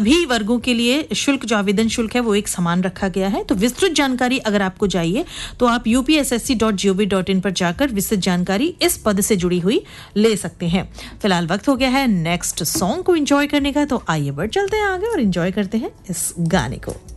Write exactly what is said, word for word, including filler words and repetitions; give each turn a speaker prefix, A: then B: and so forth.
A: सभी वर्गों के लिए शुल्क जो आवेदन शुल्क है वो एक समान रखा गया है। तो विस्तृत जानकारी अगर आपको चाहिए तो आप U P S S C dot G O V dot in पर जाकर विस्तृत जानकारी इस पद से जुड़ी हुई ले सकते हैं। फिलहाल वक्त हो गया है नेक्स्ट सॉन्ग को एंजॉय करने का, तो आइए बढ़ चलते हैं आगे और एंजॉय करते हैं इस गाने को।